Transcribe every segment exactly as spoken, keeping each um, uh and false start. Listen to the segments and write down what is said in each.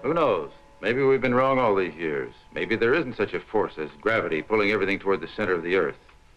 Who knows? Maybe we've been wrong all these years. Maybe there isn't such a force as gravity pulling everything toward the center of the Earth.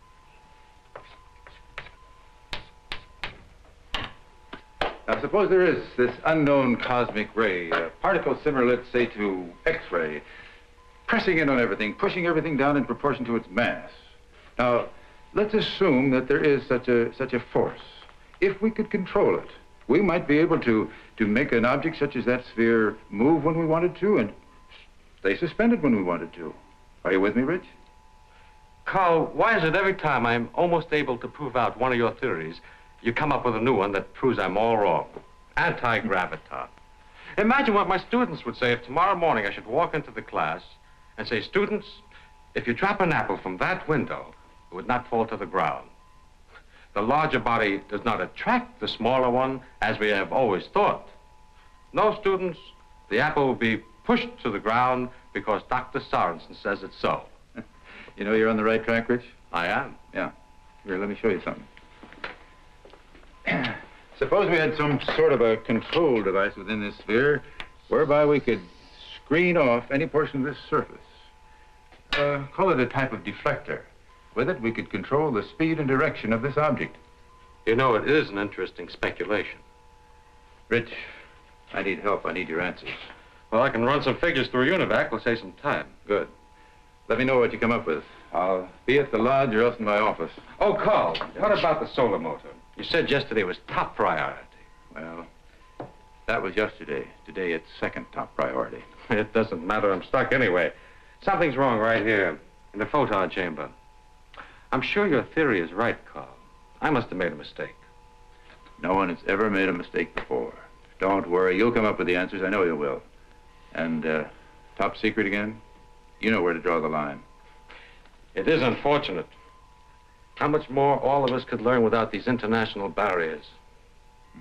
Now, suppose there is this unknown cosmic ray, a particle similar, let's say, to X-ray, pressing in on everything, pushing everything down in proportion to its mass. Now, let's assume that there is such a, such a force. If we could control it, we might be able to, to make an object such as that sphere move when we wanted to and stay suspended when we wanted to. Are you with me, Rich? Carl, why is it every time I'm almost able to prove out one of your theories, you come up with a new one that proves I'm all wrong? Anti-graviton. Imagine what my students would say if tomorrow morning I should walk into the class and say, students, if you drop an apple from that window, it would not fall to the ground. The larger body does not attract the smaller one, as we have always thought. No, students, the apple will be pushed to the ground because Doctor Sorensen says it's so. You know you're on the right track, Rich? I am. Yeah. Here, let me show you something. Suppose we had some sort of a control device within this sphere whereby we could screen off any portion of this surface. Uh, call it a type of deflector. With it, we could control the speed and direction of this object. You know, it is an interesting speculation. Rich, I need help. I need your answers. Well, I can run some figures through UNIVAC. We'll save some time. Good. Let me know what you come up with. I'll be at the lodge or else in my office. Oh, Carl, what about the solar motor? You said yesterday was top priority. Well, that was yesterday. Today, it's second top priority. It doesn't matter. I'm stuck anyway. Something's wrong right here in the photon chamber. I'm sure your theory is right, Carl. I must have made a mistake. No one has ever made a mistake before. Don't worry. You'll come up with the answers. I know you will. And, uh, top secret again? You know where to draw the line. It is unfortunate. How much more all of us could learn without these international barriers.